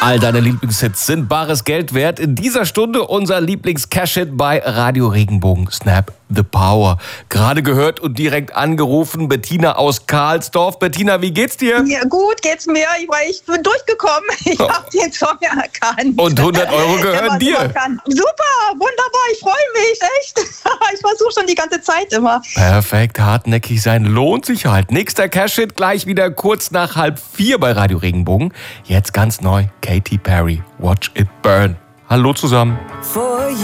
All deine Lieblingshits sind bares Geld wert. In dieser Stunde unser Lieblings-Cash-Hit bei Radio Regenbogen. Snap the Power. Gerade gehört und direkt angerufen. Bettina aus Karlsdorf. Bettina, wie geht's dir? Ja, gut geht's mir. Ich bin durchgekommen. Ich habe den Song erkannt. Und 100 Euro gehören dir. Super, wunderbar. Ich freue mich. Echt. Ich versuche schon die ganze Zeit immer. Perfekt, hartnäckig sein lohnt sich halt. Nächster Cash-Hit gleich wieder kurz nach 3:30 bei Radio Regenbogen. Jetzt ganz neu, Katy Perry, Watch It Burn. Hallo zusammen.